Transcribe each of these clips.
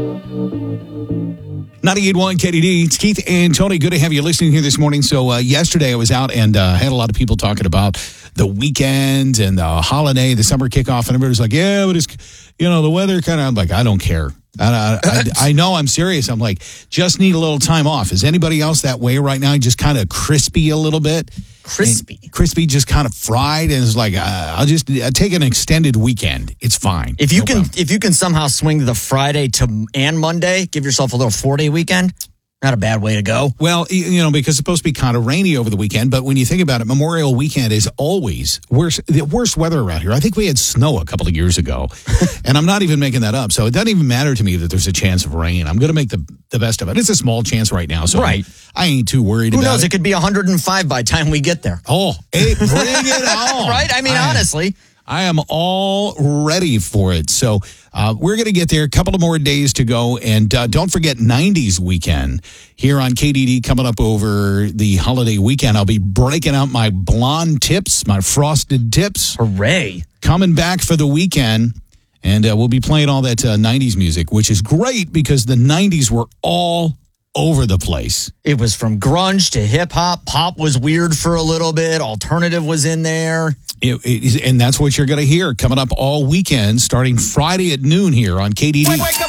98.1 KDD. It's Keith and Tony. Good to have you listening here this morning. So yesterday I was out and had a lot of people talking about the weekend and the holiday, the summer kickoff, and everybody was like, yeah, but it's, the weather kind of, I'm like, I don't care. I know I'm serious. I'm like, just need a little time off. Is anybody else that way right now? Just kind of crispy a little bit. Crispy, just kind of fried, and it's like I'll just take an extended weekend. It's fine. If you can somehow swing the Friday and Monday, give yourself a little 4-day weekend. Not a bad way to go. Well, because it's supposed to be kind of rainy over the weekend, but when you think about it, Memorial Weekend is always the worst weather around here. I think we had snow a couple of years ago, and I'm not even making that up. So it doesn't even matter to me that there's a chance of rain. I'm going to make the best of it. It's a small chance right now, so right. I ain't too worried about it. Who knows? It could be 105 by the time we get there. Oh, hey, bring it on. Right? I mean, honestly. I am all ready for it. So we're going to get there. A couple of more days to go. And don't forget 90s weekend here on KDD coming up over the holiday weekend. I'll be breaking out my blonde tips, my frosted tips. Hooray. Coming back for the weekend. And we'll be playing all that 90s music, which is great because the 90s were all over the place. It was from grunge to hip-hop. Pop was weird for a little bit. Alternative was in there. And that's what you're going to hear coming up all weekend, starting Friday at noon here on KDD. Wake up.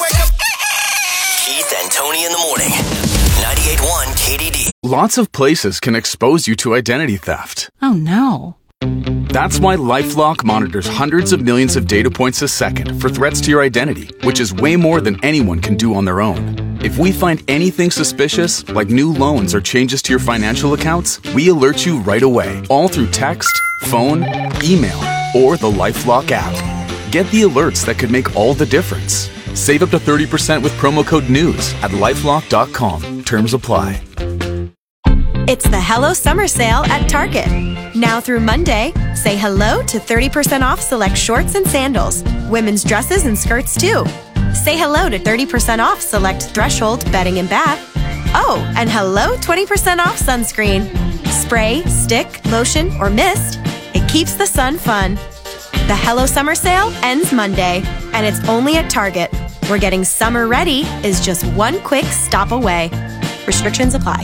Keith and Tony in the morning. 98.1 KDD. Lots of places can expose you to identity theft. Oh, no. That's why LifeLock monitors hundreds of millions of data points a second for threats to your identity, which is way more than anyone can do on their own. If we find anything suspicious, like new loans or changes to your financial accounts, we alert you right away, all through text, phone, email, or the LifeLock app. Get the alerts that could make all the difference. Save up to 30% with promo code NEWS at LifeLock.com. Terms apply. It's the Hello Summer Sale at Target. Now through Monday, say hello to 30% off select shorts and sandals, women's dresses and skirts too. Say hello to 30% off select Threshold bedding and bath. Oh, and hello 20% off sunscreen. Spray, stick, lotion, or mist. It keeps the sun fun. The Hello Summer Sale ends Monday, and it's only at Target, where getting summer ready is just one quick stop away. Restrictions apply.